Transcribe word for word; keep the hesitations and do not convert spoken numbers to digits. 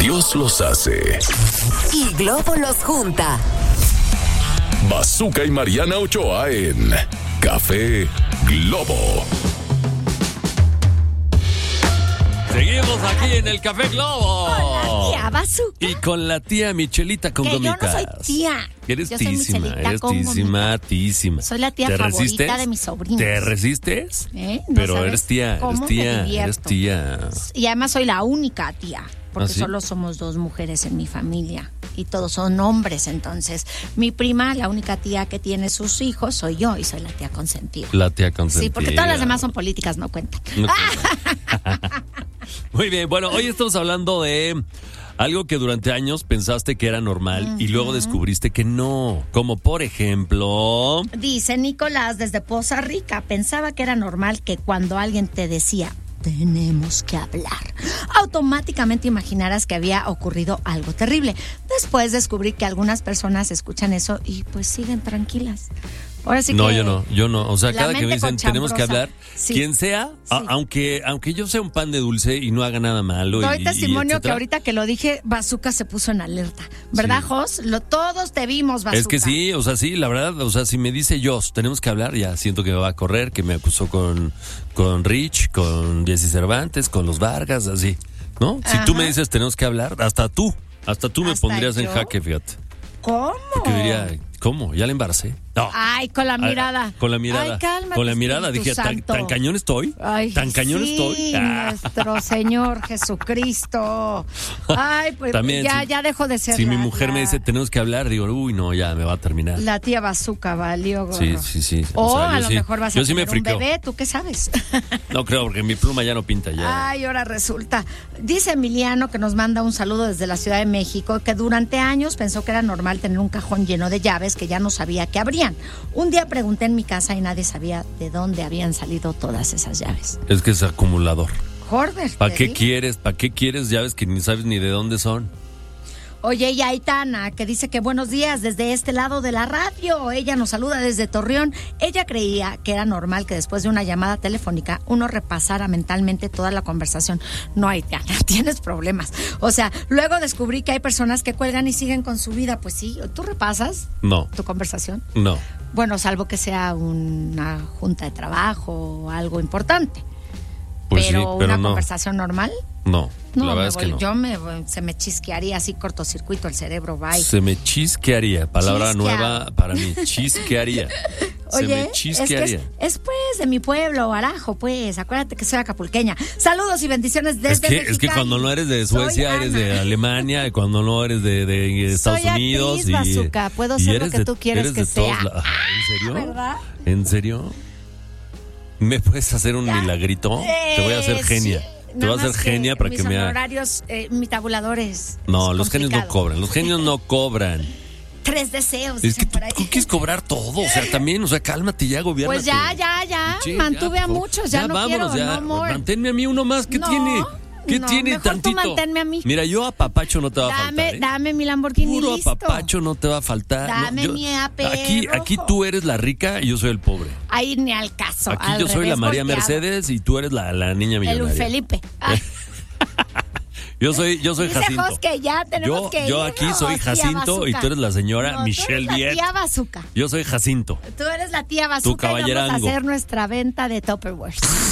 Dios los hace y Globo los junta. Bazooka y Mariana Ochoa en Café Globo. Seguimos aquí en el Café Globo. Con la tía Bazooka. Y con la tía Michelita con que gomitas. yo no soy tía. Eres yo soy tísima, Michelita eres con tísima, gomitas. tísima. Soy la tía ¿Te favorita resistes? de mis sobrinos. ¿Te resistes? ¿Eh? ¿No Pero sabes eres tía, eres cómo me tía, eres divierto? tía. Y además soy la única tía, porque ¿Ah, sí? solo somos dos mujeres en mi familia y todos son hombres. Entonces, mi prima, la única tía que tiene sus hijos, soy yo y soy la tía consentida. La tía consentida. Sí, porque todas las demás son políticas, no cuentan. No cuenta. Muy bien, bueno, hoy estamos hablando de algo que durante años pensaste que era normal uh-huh. y luego descubriste que no. Como por ejemplo... Dice Nicolás desde Poza Rica, pensaba que era normal que cuando alguien te decía tenemos que hablar, automáticamente imaginaras que había ocurrido algo terrible. Después descubrí que algunas personas escuchan eso y pues siguen tranquilas. Ahora sí no, que yo no, yo no. O sea, cada que me dicen conchambrosa. tenemos que hablar, sí. quien sea, sí. a, aunque aunque yo sea un pan de dulce y no haga nada malo. Doy y, testimonio y que ahorita que lo dije, Bazooka se puso en alerta. ¿Verdad, sí. Jos? Lo, todos te vimos, Bazooka. Es que sí, o sea, sí, la verdad, o sea, si me dice Jos, tenemos que hablar, ya siento que me va a correr, que me acusó con, con Rich, con Jesse Cervantes, con los Vargas, así, ¿no? Si Ajá. tú me dices tenemos que hablar, hasta tú, hasta tú me ¿Hasta pondrías yo? En jaque, fíjate. ¿Cómo? Porque diría, ¿cómo? ¿Ya la embaracé? No. Ay, con la mirada. Ay, con la mirada. Ay, cálmate, con la mirada. Dije, ¿tan, ¿tan cañón estoy? Ay, ¿Tan cañón sí, estoy? Ah. Nuestro Señor Jesucristo. Ay, pues También, ya, si, ya dejo de ser Si la, mi mujer la, me dice, tenemos que hablar, digo, uy, no, ya me va a terminar. La tía Bazooka valió gorro. Sí, sí, sí. O, o sea, a lo sí, mejor vas a yo sí tener me un bebé, ¿tú qué sabes? No creo, porque mi pluma ya no pinta ya. Ay, ahora resulta. Dice Emiliano, que nos manda un saludo desde la Ciudad de México, que durante años pensó que era normal tener un cajón lleno de llaves que ya no sabía que abrían. Un día pregunté en mi casa y nadie sabía de dónde habían salido todas esas llaves. Es que es acumulador. Jorge. ¿Para qué quieres? ¿Para qué quieres llaves que ni sabes ni de dónde son? Oye, y Aitana, que dice que buenos días desde este lado de la radio. Ella nos saluda desde Torreón. Ella creía que era normal que después de una llamada telefónica uno repasara mentalmente toda la conversación. No, Aitana, tienes problemas. O sea, luego descubrí que hay personas que cuelgan y siguen con su vida. Pues sí, ¿tú repasas? No. ¿Tu conversación? No. Bueno, salvo que sea una junta de trabajo o algo importante. Pues pero, sí, pero una no. conversación normal. No, No, la verdad es voy, que no. Yo me, se me chisquearía así cortocircuito el cerebro, bye. Se me chisquearía, palabra Chisquea. nueva para mí, chisquearía. Se Oye, me chisquearía. es, que es, es pues de mi pueblo, Arajo, pues, acuérdate que soy acapulqueña. Saludos y bendiciones desde Es que, Mexicali. es que cuando no eres de Suecia, Soy eres de Ana. Alemania, y cuando no eres de, de Estados Soy Unidos. actriz, y, Bazooka, puedo y ser lo eres que de- tú quieres eres que de todos sea. la- ¿En serio? ¿Verdad? ¿En serio? ¿Me puedes hacer un Ya. milagrito? Te voy a hacer Eh, genia. sí. Te voy a Nada hacer más genia para mis que me haga. honorarios, eh, mi tabulador es No, es los genios no complicado. cobran. Los genios no cobran. Tres deseos, Es que dicen tú, por ahí. tú quieres cobrar todo. O sea, también, o sea, cálmate ya, gobiérnate. Pues ya, ya, ya. Sí, Mantuve ya, a por- muchos, ya, no vámonos, quiero, ya. no more. Manténme a mí uno más. ¿Qué No, tiene? ¿Qué no, tiene mejor tú tantito? manténme a mí. Mira, yo a papacho no te va a Dame, faltar. ¿eh? dame mi Lamborghini Puro listo. apapacho no te va a faltar. Dame No, mi A P aquí, rojo. aquí tú eres la rica y yo soy el pobre. Ahí ni al caso. Aquí al yo soy la revés María volteado. Mercedes y tú eres la, la niña El millonaria. Felipe. Ah, Yo soy, yo soy dice Jacinto. Jos que ya tenemos Yo, que yo irnos, aquí soy tía Jacinto y Bazooka. tú eres la señora No, tú Michelle eres la Viet. tía Bazooka. Yo soy Jacinto. Tú eres la tía Bazooka y vamos a caballerango. hacer nuestra venta de Tupperware.